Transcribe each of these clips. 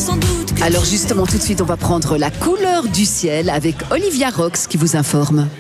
sans doute que Alors justement, tout de suite, on va prendre la couleur du ciel avec Olivia Rox qui vous informe.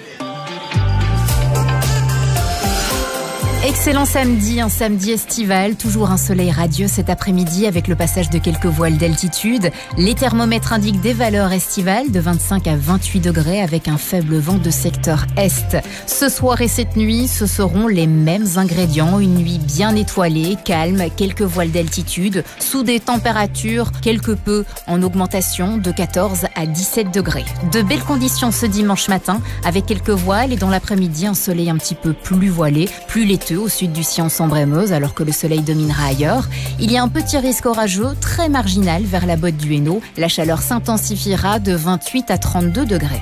Excellent samedi, un samedi estival, toujours un soleil radieux cet après-midi avec le passage de quelques voiles d'altitude. Les thermomètres indiquent des valeurs estivales de 25 à 28 degrés avec un faible vent de secteur est. Ce soir et cette nuit, ce seront les mêmes ingrédients, une nuit bien étoilée, calme, quelques voiles d'altitude, sous des températures quelque peu en augmentation de 14 à 17 degrés. De belles conditions ce dimanche matin avec quelques voiles et dans l'après-midi un soleil un petit peu plus voilé, plus laiteux au sud du Sion-Sambre-et-Meuse alors que le soleil dominera ailleurs. Il y a un petit risque orageux très marginal vers la botte du Hainaut. La chaleur s'intensifiera de 28 à 32 degrés.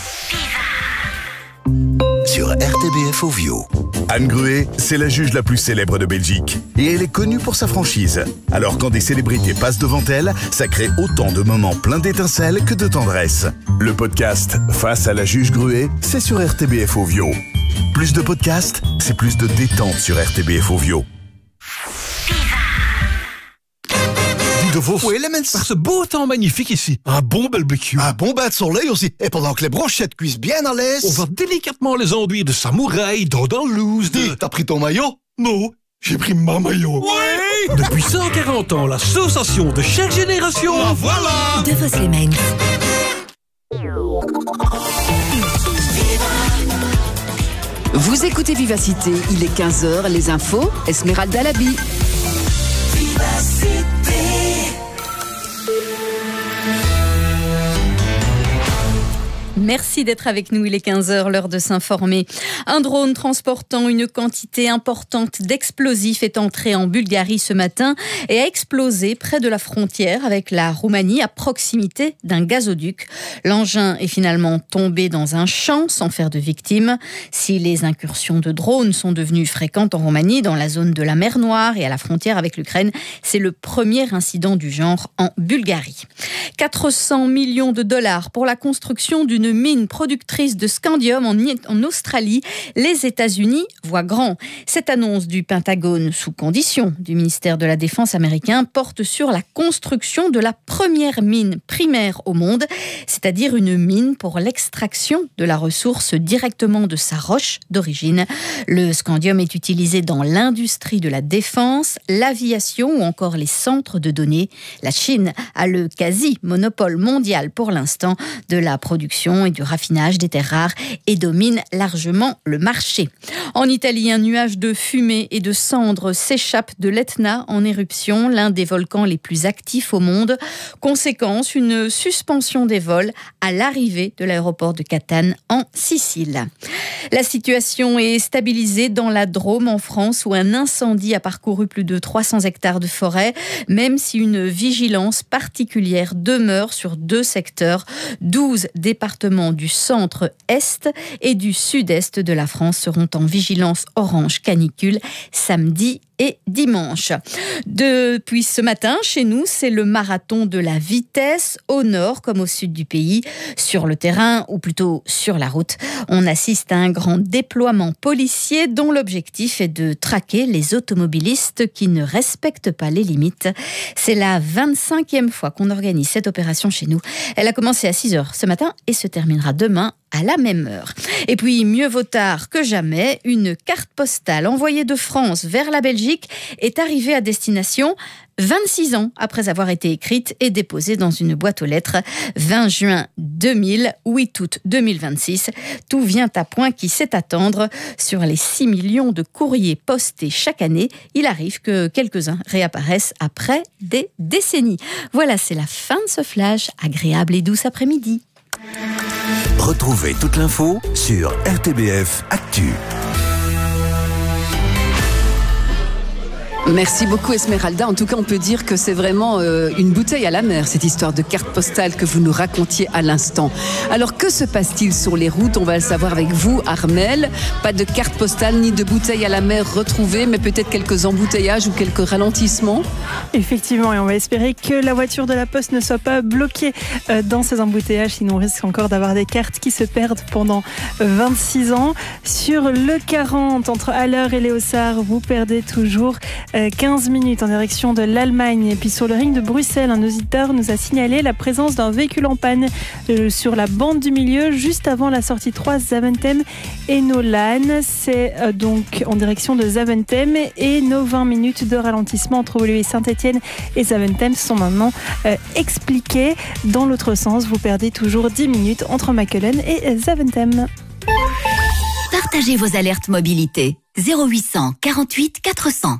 Sur RTBF Ovio. Anne Gruet, c'est la juge la plus célèbre de Belgique. Et elle est connue pour sa franchise. Alors quand des célébrités passent devant elle, ça crée autant de moments pleins d'étincelles que de tendresse. Le podcast Face à la juge Gruet, c'est sur RTBF Ovio. Plus de podcasts, c'est plus de détente sur RTBF Ovio. De Vos. Oui, les mensen. Par ce beau temps magnifique ici. Un bon barbecue. Un bon bain de soleil aussi. Et pendant que les brochettes cuisent bien à l'aise. On va délicatement les enduire de samouraï, dans loose. Dis, t'as pris ton maillot? Non, j'ai pris ma maillot. Oui. Depuis 140 ans, l'association de chaque génération. Ah, voilà. De Vos les Mens. Vous écoutez Vivacité, il est 15h, les infos, Esmeralda Labi. Merci d'être avec nous, il est 15h, l'heure de s'informer. Un drone transportant une quantité importante d'explosifs est entré en Bulgarie ce matin et a explosé près de la frontière avec la Roumanie à proximité d'un gazoduc. L'engin est finalement tombé dans un champ sans faire de victimes. Si les incursions de drones sont devenues fréquentes en Roumanie, dans la zone de la mer Noire et à la frontière avec l'Ukraine, c'est le premier incident du genre en Bulgarie. 400 millions de dollars pour la construction d'une mine productrice de scandium en Australie. Les États-Unis voient grand. Cette annonce du Pentagone, sous condition du ministère de la Défense américain, porte sur la construction de la première mine primaire au monde, c'est-à-dire une mine pour l'extraction de la ressource directement de sa roche d'origine. Le scandium est utilisé dans l'industrie de la défense, l'aviation ou encore les centres de données. La Chine a le quasi-monopole mondial pour l'instant de la production et du raffinage des terres rares et domine largement le marché. En Italie, un nuage de fumée et de cendres s'échappe de l'Etna en éruption, l'un des volcans les plus actifs au monde. Conséquence, une suspension des vols à l'arrivée de l'aéroport de Catane en Sicile. La situation est stabilisée dans la Drôme en France où un incendie a parcouru plus de 300 hectares de forêt, même si une vigilance particulière demeure sur 2 secteurs. 12 départements du centre-est et du sud-est de la France seront en vigilance orange canicule samedi et dimanche. Depuis ce matin, chez nous, c'est le marathon de la vitesse, au nord comme au sud du pays. Sur le terrain, ou plutôt sur la route, on assiste à un grand déploiement policier dont l'objectif est de traquer les automobilistes qui ne respectent pas les limites. C'est la 25e fois qu'on organise cette opération chez nous. Elle a commencé à 6h ce matin et se terminera demain à la même heure. Et puis, mieux vaut tard que jamais, une carte postale envoyée de France vers la Belgique est arrivée à destination 26 ans après avoir été écrite et déposée dans une boîte aux lettres. 20 juin 2000, 8 août 2026. Tout vient à point qui sait attendre. Sur les 6 millions de courriers postés chaque année, il arrive que quelques-uns réapparaissent après des décennies. Voilà, c'est la fin de ce flash. Agréable et douce après-midi. Retrouvez toute l'info sur RTBF Actu. Merci beaucoup Esmeralda. En tout cas, on peut dire que c'est vraiment une bouteille à la mer, cette histoire de carte postale que vous nous racontiez à l'instant. Alors, que se passe-t-il sur les routes? On va le savoir avec vous, Armelle. Pas de carte postale ni de bouteille à la mer retrouvée, mais peut-être quelques embouteillages ou quelques ralentissements. Effectivement, et on va espérer que la voiture de la Poste ne soit pas bloquée dans ces embouteillages, sinon on risque encore d'avoir des cartes qui se perdent pendant 26 ans. Sur le 40, entre Haller et Léossard, vous perdez toujours 15 minutes en direction de l'Allemagne. Et puis sur le ring de Bruxelles, un auditeur nous a signalé la présence d'un véhicule en panne sur la bande du milieu, juste avant la sortie 3 Zaventem et Nolan. C'est donc en direction de Zaventem et nos 20 minutes de ralentissement entre Woluwe Saint-Etienne et Zaventem sont maintenant expliquées. Dans l'autre sens, vous perdez toujours 10 minutes entre Mechelen et Zaventem. Partagez vos alertes mobilité. 0800 48 400.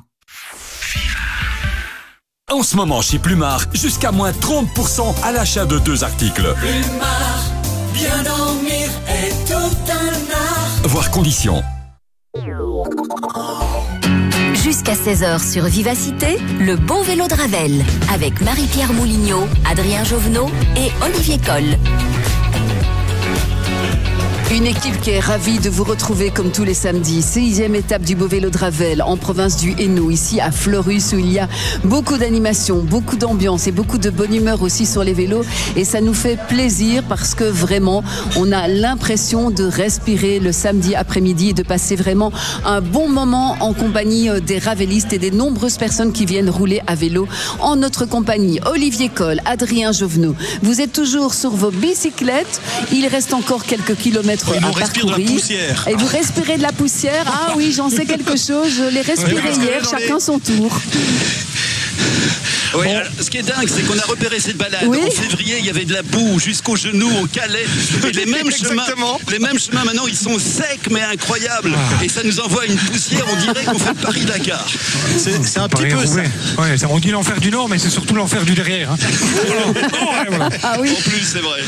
En ce moment chez Plumard, jusqu'à moins 30% à l'achat de 2 articles. Plumard, bien dormir est tout un art. Voir conditions. Jusqu'à 16h sur Vivacité, le beau vélo de Ravel. Avec Marie-Pierre Moulignot, Adrien Jovenot et Olivier Coll. Une équipe qui est ravie de vous retrouver comme tous les samedis. 6e étape du Beau Vélo de Ravel en province du Hainaut, ici à Fleurus, où il y a beaucoup d'animation, beaucoup d'ambiance et beaucoup de bonne humeur aussi sur les vélos. Et ça nous fait plaisir parce que vraiment, on a l'impression de respirer le samedi après-midi et de passer vraiment un bon moment en compagnie des ravelistes et des nombreuses personnes qui viennent rouler à vélo en notre compagnie. Olivier Coll, Adrien Jovenot, vous êtes toujours sur vos bicyclettes. Il reste encore quelques kilomètres à parcourir. Et vous respirez de la poussière. Ah oui, j'en sais quelque chose. Je l'ai respiré hier, chacun son tour. Oui, bon. Alors, ce qui est dingue, c'est qu'on a repéré cette balade. Oui. En février, il y avait de la boue jusqu'aux genoux, au Calais. Et les mêmes chemins, maintenant, ils sont secs, mais incroyables. Et ça nous envoie une poussière, on dirait qu'on fait Paris-Dakar. C'est un petit peu ça. Ouais, on dit l'enfer du Nord, mais c'est surtout l'enfer du derrière. Hein. Voilà. Ah oui. En plus, c'est vrai.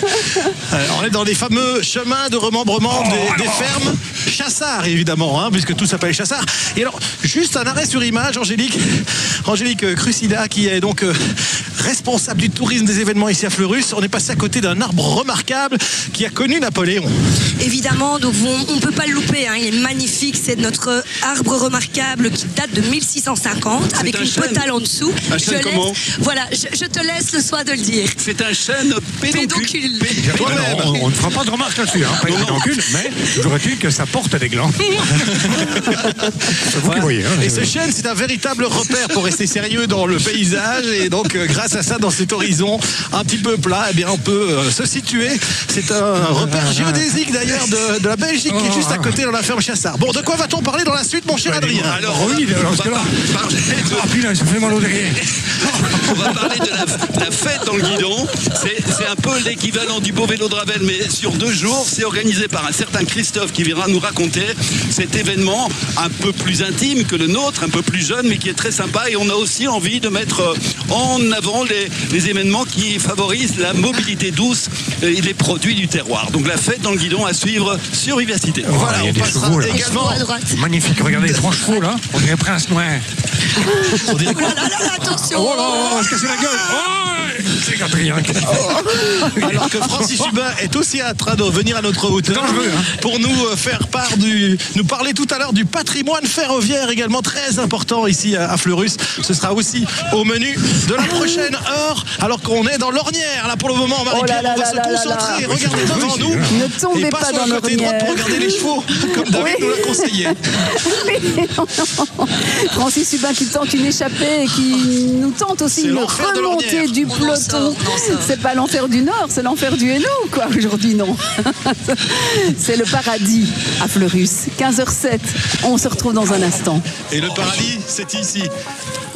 On est dans les fameux chemins de remembrement des fermes Chassard, évidemment, hein, puisque tout s'appelle Chassard. Et alors, juste un arrêt sur image, Angélique Crucida, qui est donc responsable du tourisme des événements ici à Fleurus. On est passé à côté d'un arbre remarquable qui a connu Napoléon. Évidemment, donc on ne peut pas le louper, hein, il est magnifique, c'est notre arbre remarquable qui date de 1650 avec une petale en dessous. Un chêne comment ? Voilà, je te laisse le soin de le dire. C'est un chêne pédoncule. On ne fera pas de remarques là-dessus, hein, pas pédoncule, mais j'aurais-il que ça porte des glands. C'est vous qui voyez. Hein, et ce chêne, c'est un véritable repère pour rester sérieux dans le paysage, et donc grâce à ça, dans cet horizon un petit peu plat, eh bien on peut se situer. C'est un repère géodésique d'ailleurs de la Belgique qui est juste à côté dans la ferme Chassard. Bon, de quoi va-t-on parler dans la suite, mon cher Adrien ? Alors oui, parce que là, ça fait mal au derrière. On va parler de la fête dans le guidon. C'est un peu l'équivalent du Beau Vélo de Ravel, mais sur 2 jours. C'est organisé par un certain Christophe qui viendra nous raconter cet événement un peu plus intime que le nôtre, un peu plus jeune, mais qui est très sympa. Et on a aussi envie de mettre en avant les événements qui favorisent la mobilité douce et les produits du terroir. Donc la fête dans le guidon à suivre sur Vivacité. Voilà, on passera chevaux, également. Magnifique, regardez les 3 chevaux là, on dirait Prince Noir. On dirait quoi ? Attention. Oh là, on va se casser la gueule. Oh, c'est Adrien. Alors que Francis Hubin est aussi en train de venir à notre hauteur pour nous faire part nous parler tout à l'heure du patrimoine ferroviaire également très important ici à Fleurus. Ce sera aussi au menu de la prochaine heure, alors qu'on est dans l'ornière là pour le moment. Marie-Pierre, on va se concentrer, regardez devant nous. Ne tombez pas dans le côté droit pour regarder les chevaux, comme David nous l'a conseillé. Francis Hubin qui tente une échappée et qui nous tente aussi une remontée du peloton. C'est pas l'enfer du Nord, c'est l'enfer du Hainaut, quoi, aujourd'hui, non. C'est le paradis à Fleurus. 15h07, on se retrouve dans un instant. Et le paradis, c'est ici.